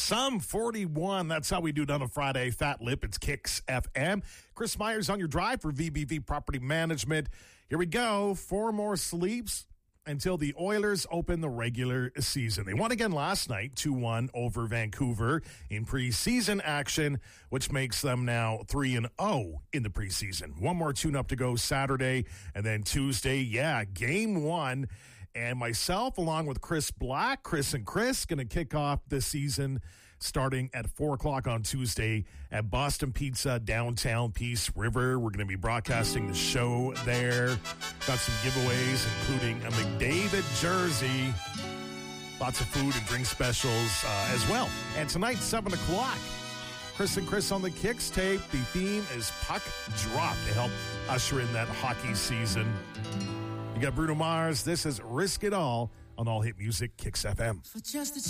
Some 41. That's how we do it on a Friday. Fat Lip. It's Kicks FM. Chris Myers on your drive for VBV Property Management. Here we go. 4 more sleeps until the Oilers open the regular season. They won again last night, 2-1 over Vancouver in preseason action, which makes them now 3-0 in the preseason. One more tune-up to go Saturday, and then Tuesday, game 1. And myself, along with Chris Black, Chris and Chris, going to kick off this season starting at 4 o'clock on Tuesday at Boston Pizza, downtown Peace River. We're going to be broadcasting the show there. Got some giveaways, including a McDavid jersey. Lots of food and drink specials as well. And tonight, 7 o'clock, Chris and Chris on the Kicks tape. The theme is Puck Drop to help usher in that hockey season. You got Bruno Mars. This is Risk It All on All Hit Music, Kicks FM.